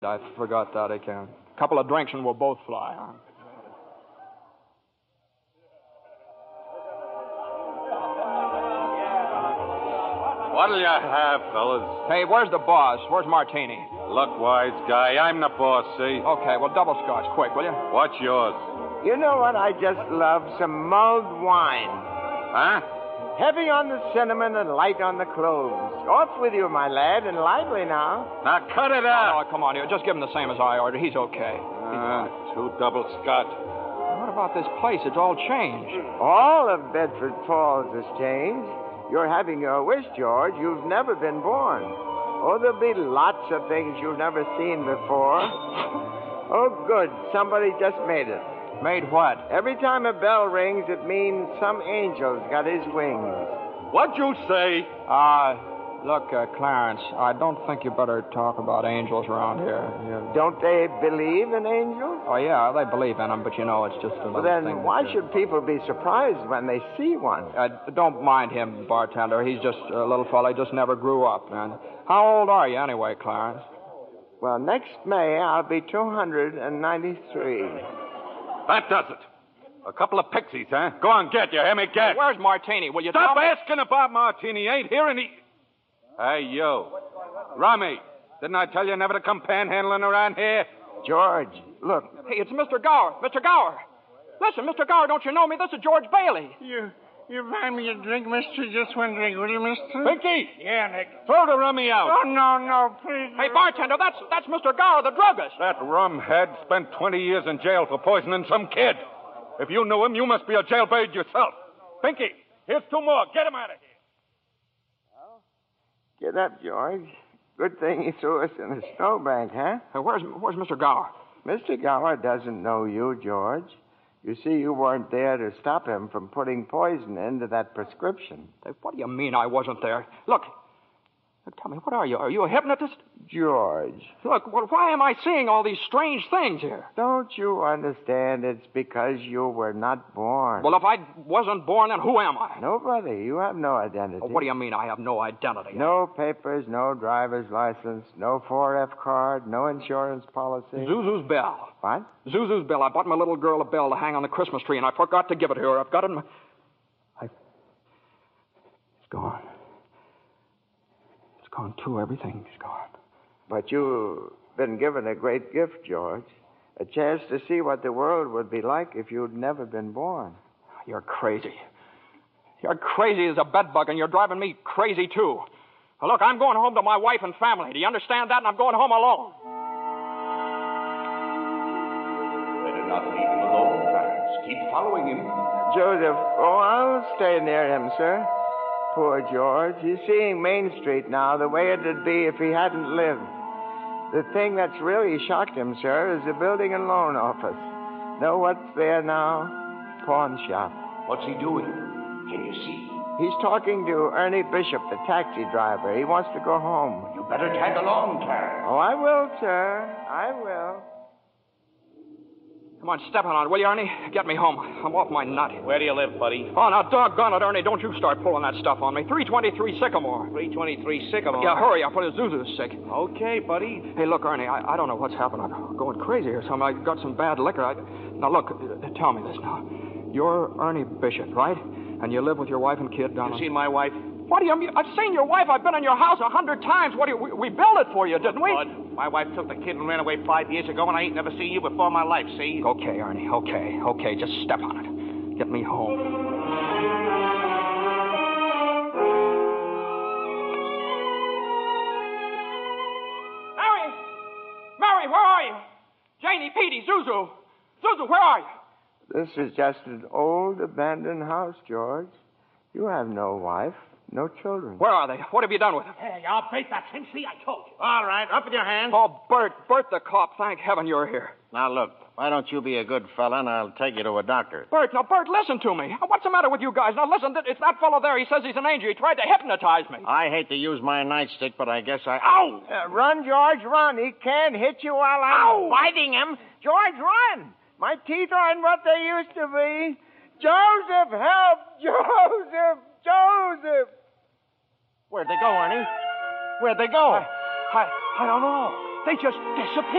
I forgot that again. A couple of drinks and we'll both fly, huh? What'll you have, fellas? Hey, where's the boss? Where's Martini? Look, wise guy, I'm the boss, see? Okay, well, double scotch, quick, will you? What's yours? You know what I just love? Some mulled wine. Huh? Heavy on the cinnamon and light on the cloves. Off with you, my lad, and lively now. Now cut it out. Oh, come on, here. Just give him the same as I ordered. He's okay. Two double scotch. What about this place? It's all changed. All of Bedford Falls has changed. You're having your wish, George. You've never been born. Oh, there'll be lots of things you've never seen before. Oh, good. Somebody just made it. Made what? Every time a bell rings, it means some angel's got his wings. What'd you say? Look, Clarence, I don't think you better talk about angels around here. Don't they believe in angels? Oh, yeah, they believe in them, but you know, it's just a little Well, then thing. why should people be surprised when they see one? Don't mind him, bartender. He's just a little fellow. He just never grew up, man. How old are you anyway, Clarence? Well, next May, I'll be 293. That does it. A couple of pixies, huh? Go on, get. You hear me? Get. Where's Martini? Will you Stop tell me? asking about Martini. Ain't hearing he... Hey, you. Rummy, didn't I tell you never to come panhandling around here? George, look. Hey, it's Mr. Gower. Mr. Gower. Listen, Mr. Gower, don't you know me? This is George Bailey. You buy me a drink, mister? Just one drink, will you, mister? Pinky! Yeah, Nick. Throw the rummy out. Oh, no, please. Hey, bartender, that's Mr. Gower, the druggist. That rumhead spent 20 years in jail for poisoning some kid. If you knew him, you must be a jailbird yourself. Pinky, here's two more. Get him out of here. Get up, George. Good thing he threw us in a snowbank, huh? Hey, where's Mr. Gower? Mr. Gower doesn't know you, George. You see, you weren't there to stop him from putting poison into that prescription. Hey, what do you mean I wasn't there? Look, tell me, what are you? Are you a hypnotist? George. Look, well, why am I seeing all these strange things here? Don't you understand? It's because you were not born. Well, if I wasn't born, then who am I? Nobody. You have no identity. Oh, what do you mean I have no identity? No papers, no driver's license, no 4F card, no insurance policy. Zuzu's bell. What? Zuzu's bell. I bought my little girl a bell to hang on the Christmas tree, and I forgot to give it to her. I've got it in my... It's gone. It's gone, too. Everything's gone. But you've been given a great gift, George. A chance to see what the world would be like if you'd never been born. You're crazy. You're crazy as a bedbug, and you're driving me crazy, too. Now, look, I'm going home to my wife and family. Do you understand that? And I'm going home alone. Better not leave him alone, Clarence. Keep following him. Joseph, I'll stay near him, sir. Poor George. He's seeing Main Street now the way it'd be if he hadn't lived. The thing that's really shocked him, sir, is the building and loan office. Know what's there now? Pawn shop. What's he doing? Can you see? He's talking to Ernie Bishop, the taxi driver. He wants to go home. You better tag along, Clarence. Oh, I will, sir. I will. Come on, step on it, will you, Ernie? Get me home. I'm off my nut. Where do you live, buddy? Oh, now, doggone it, Ernie. Don't you start pulling that stuff on me. 323 Sycamore. 323 Sycamore. Yeah, hurry up. Zuzu's sick. Okay, buddy. Hey, look, Ernie, I don't know what's happened. I'm going crazy or something. I got some bad liquor. Now, look, tell me this now. You're Ernie Bishop, right? And you live with your wife and kid down You seen my wife? What do you mean? I've seen your wife. I've been in your house 100 times. What do you... We built it for you, didn't we? Bud, my wife took the kid and ran away 5 years ago, and I ain't never seen you before in my life, see? Okay, Ernie, okay. Just step on it. Get me home. Mary, where are you? Janie, Petey, Zuzu. Zuzu, where are you? This is just an old abandoned house, George. You have no wife, no children. Where are they? What have you done with them? Hey, I'll face that thing. See, I told you. All right, up with your hands. Oh, Bert the cop. Thank heaven you're here. Now, look, why don't you be a good fella and I'll take you to a doctor? Bert, listen to me. What's the matter with you guys? Now, listen, it's that fellow there. He says he's an angel. He tried to hypnotize me. I hate to use my nightstick, but I guess I... Ow! Run, George, run. He can't hit you while I'm fighting him. George, run. My teeth aren't what they used to be. Joseph, help! Joseph! Where'd they go, Ernie? Where'd they go? I don't know. They just disappeared.